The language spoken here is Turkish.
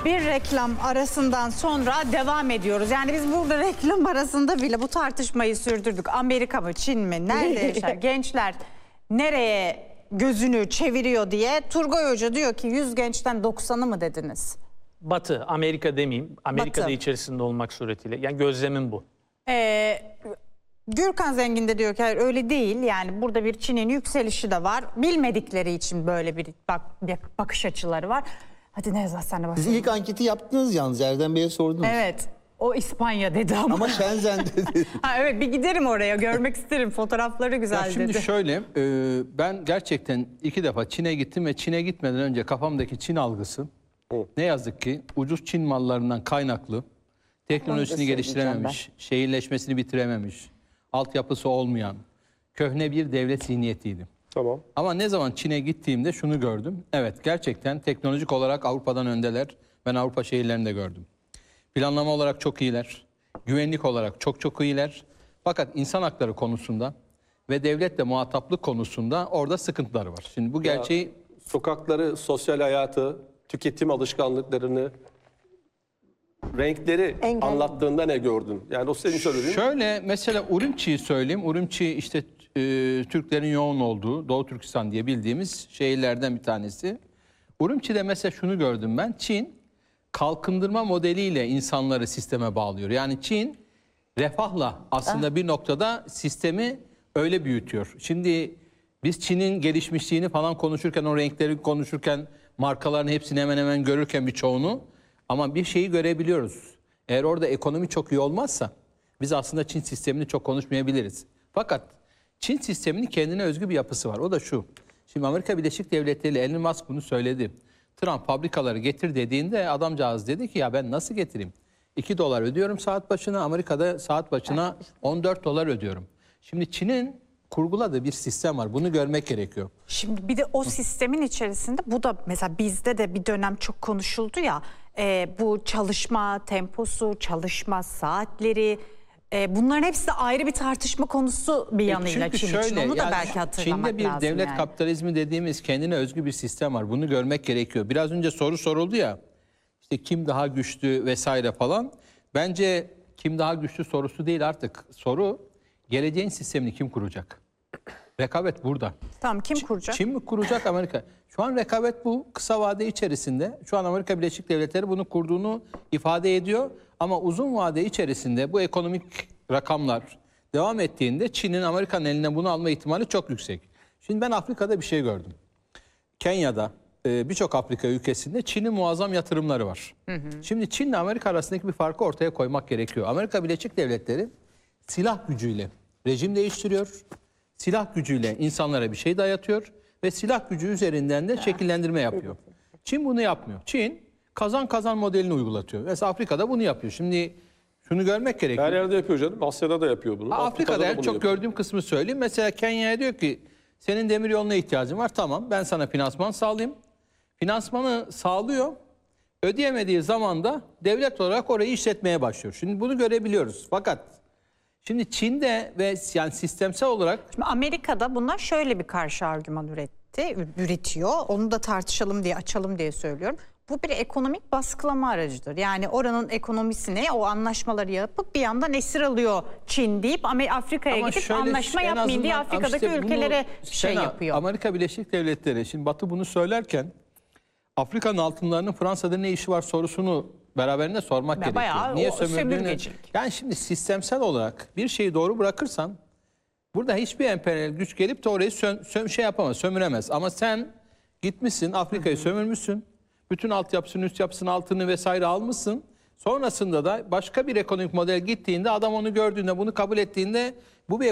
Bir reklam arasından sonra devam ediyoruz. Yani biz burada reklam arasında bile bu tartışmayı sürdürdük. Amerika mı, Çin mi? Nerede yaşar? Gençler nereye gözünü çeviriyor diye. Turgay Hoca diyor ki 100 gençten 90'ı mı dediniz? Batı, Amerika demeyeyim. Amerika'da Batı. içerisinde olmak suretiyle. Yani gözlemim bu. Gürkan Zengin de diyor ki hayır öyle değil. Yani burada bir Çin'in yükselişi de var. Bilmedikleri için böyle bir bakış açıları var. Hadi Nevzat sen de Siz başlayalım. ilk anketi yaptınız yalnız, Erdem Bey'e sordunuz. Evet. O İspanya dedi ama. Ama Shenzhen dedi. Ha, evet bir giderim oraya görmek isterim. Fotoğrafları güzel Ya şimdi dedi. şöyle, ben gerçekten 2 defa Çin'e gittim ve Çin'e gitmeden önce kafamdaki Çin algısı ne yazık ki ucuz Çin mallarından kaynaklı, teknolojisini geliştirememiş, şehirleşmesini bitirememiş, altyapısı olmayan, köhne bir devlet zihniyetiydi. Tamam. Ama ne zaman Çin'e gittiğimde şunu gördüm. Evet, gerçekten teknolojik olarak Avrupa'dan öndeler. Ben Avrupa şehirlerinde gördüm. Planlama olarak çok iyiler. Güvenlik olarak çok iyiler. Fakat insan hakları konusunda ve devletle muhataplık konusunda orada sıkıntılar var. Şimdi bu gerçeği... Sokakları, sosyal hayatı, tüketim alışkanlıklarını, renkleri anlattığında ne gördün? Yani o senin söylediğin. Şöyle mesela Urumçi'yi söyleyeyim. Urumçi işte Türklerin yoğun olduğu Doğu Türkistan diye bildiğimiz şehirlerden bir tanesi. Urumçi'de mesela şunu gördüm ben. Çin kalkındırma modeliyle insanları sisteme bağlıyor. Yani Çin refahla aslında bir noktada sistemi öyle büyütüyor. Şimdi biz Çin'in gelişmişliğini falan konuşurken, o renkleri konuşurken, markaların hepsini hemen hemen görürken birçoğunu, ama bir şeyi görebiliyoruz. Eğer orada ekonomi çok iyi olmazsa biz aslında Çin sistemini çok konuşmayabiliriz. Fakat Çin sisteminin kendine özgü bir yapısı var. O da şu. Şimdi Amerika Birleşik Devletleri ile Elon Musk bunu söyledi. Trump fabrikaları getir dediğinde adamcağız dedi ki ya ben nasıl getireyim? $2 ödüyorum saat başına, Amerika'da saat başına $14 ödüyorum. Şimdi Çin'in kurguladığı bir sistem var. Bunu görmek gerekiyor. Şimdi bir de o sistemin içerisinde bu da mesela bizde de bir dönem çok konuşuldu ya bu çalışma temposu, çalışma saatleri bunların hepsi de ayrı bir tartışma konusu bir yanıyla Çünkü Çin için. şöyle, Onu da yani belki hatırlamak Çin'de bir lazım devlet yani. kapitalizmi dediğimiz kendine özgü bir sistem var. Bunu görmek gerekiyor. Biraz önce soru soruldu ya. İşte kim daha güçlü vesaire falan. Bence kim daha güçlü sorusu değil artık. Soru geleceğin sistemini kim kuracak? Rekabet burada. Tamam kim kuracak? Çin mi kuracak, Amerika? Şu an rekabet bu kısa vade içerisinde. Şu an Amerika Birleşik Devletleri bunu kurduğunu ifade ediyor. Ama uzun vade içerisinde bu ekonomik rakamlar devam ettiğinde Çin'in Amerika'nın elinden bunu alma ihtimali çok yüksek. Şimdi ben Afrika'da bir şey gördüm. Kenya'da birçok Afrika ülkesinde Çin'in muazzam yatırımları var. Şimdi Çin ile Amerika arasındaki bir farkı ortaya koymak gerekiyor. Amerika Birleşik Devletleri silah gücüyle rejim değiştiriyor. Silah gücüyle insanlara bir şey dayatıyor ve silah gücü üzerinden de şekillendirme yapıyor. Çin bunu yapmıyor. Çin kazan kazan modelini uygulatıyor. Mesela Afrika'da bunu yapıyor. Şimdi şunu görmek gerekiyor. Her yerde yapıyor canım. Asya'da da yapıyor bunu. Afrika'da en bunu çok yapıyor. gördüğüm kısmı söyleyeyim. Mesela Kenya'ya diyor ki senin demir yoluna ihtiyacın var. Tamam, ben sana finansman sağlayayım. Finansmanı sağlıyor. Ödeyemediği zaman da devlet olarak orayı işletmeye başlıyor. Şimdi bunu görebiliyoruz. Fakat şimdi Çin'de ve yani sistemsel olarak Şimdi Amerika'da bunlar şöyle bir karşı argüman üretiyor. Onu da tartışalım diye, açalım diye söylüyorum. Bu bir ekonomik baskılama aracıdır. Yani oranın ekonomisini, o anlaşmaları yapıp bir yandan esir alıyor Çin deyip Afrika'ya ama gidip şöyle anlaşma en yapmayın diye azından Afrika'daki işte bunu ülkelere şey yapıyor. Amerika Birleşik Devletleri, şimdi Batı bunu söylerken Afrika'nın altınlarının Fransa'da ne işi var sorusunu beraberinde sormak gerekiyor. bayağı Niye o sömürdüğünü. sömürgecilik. Yani şimdi sistemsel olarak bir şeyi doğru bırakırsan burada hiçbir emperyal güç gelip de orayı şey yapamaz, sömüremez. Ama sen gitmişsin Afrika'yı sömürmüşsün. Bütün altyapısını, üst yapısını, altını vesaire almışsın. Sonrasında da başka bir ekonomik model gittiğinde adam onu gördüğünde, bunu kabul ettiğinde bu bir